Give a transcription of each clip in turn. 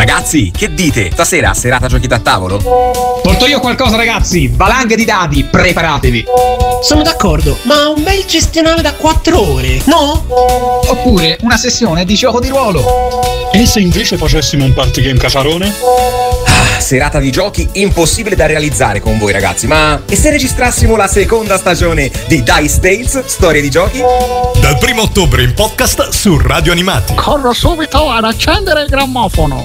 Ragazzi, che dite? Stasera serata giochi da tavolo? Porto io qualcosa, ragazzi. Valanghe di dadi, preparatevi. Sono d'accordo, ma un bel gestionale da 4 ore, no? Oppure una sessione di gioco di ruolo. E se invece facessimo un party game caciarone? Serata di giochi impossibile da realizzare con voi, ragazzi, ma e se registrassimo la seconda stagione di Dice Tales, storie di giochi? Dal 1 ottobre in podcast su Radio Animati. Corro subito ad accendere il grammofono.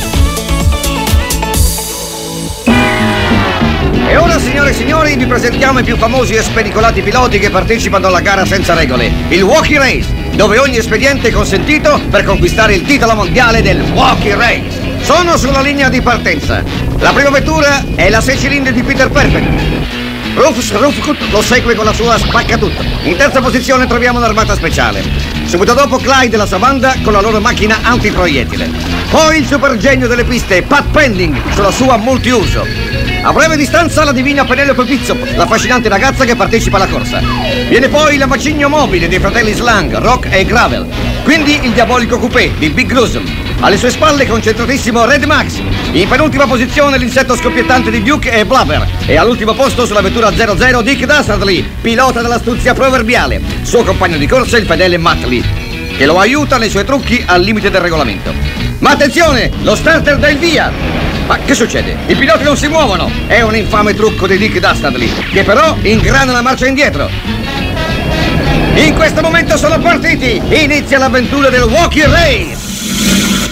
E ora, signore e signori, vi presentiamo i più famosi e spericolati piloti che partecipano alla gara senza regole, il Walkie Race, dove ogni espediente è consentito per conquistare il titolo mondiale del Walkie Race. Sono sulla linea di partenza. La prima vettura è la 6 cilindri di Peter Perfect. Rufus Rufcut lo segue con la sua spaccatutto. In terza posizione troviamo l'armata speciale. Subito dopo Clyde e la sua banda con la loro macchina antiproiettile. Poi il super genio delle piste, Pat Pending, sulla sua multiuso. A breve distanza la divina Penelope Pizzop, la affascinante ragazza che partecipa alla corsa. Viene poi la macigno mobile dei fratelli Slang, Rock e Gravel. Quindi il diabolico coupé di Big Gruesome. Alle sue spalle concentratissimo Red Max. In penultima posizione l'insetto scoppiettante di Duke e Blubber. E all'ultimo posto sulla vettura 00 Dick Dastardly, pilota dell'astuzia proverbiale. Suo compagno di corsa il fedele Matt Lee, che lo aiuta nei suoi trucchi al limite del regolamento. Ma attenzione, lo starter dà il via. Ma che succede? I piloti non si muovono. È un infame trucco di Dick Dastardly, che però ingrana la marcia indietro. In questo momento sono partiti. Inizia l'avventura del Walkie Race.